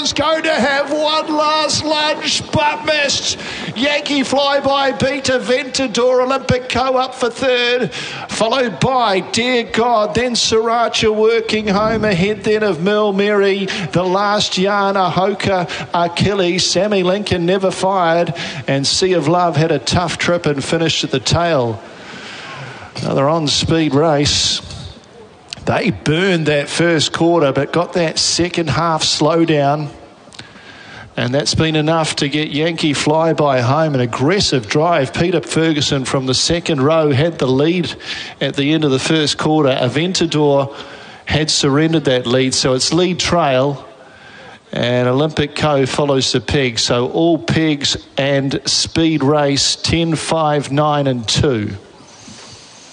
was going to have one last lunge, but missed. Yankee Flyby beat Aventador. Olympic Co up for third, followed by Dear God, then Sriracha working home ahead then of Merle Mary, the last Yana Hoka Achilles. Sammy Lincoln never fired, and Sea of Love had a tough trip and finished at the tail. Another on-speed race. They burned that first quarter, but got that second half slowdown. And that's been enough to get Yankee Flyby home. An aggressive drive. Peter Ferguson from the second row had the lead at the end of the first quarter. Aventador had surrendered that lead, so it's lead trail. And Olympic Co follows the pegs. So all pegs and speed race 10, 5, 9 and 2.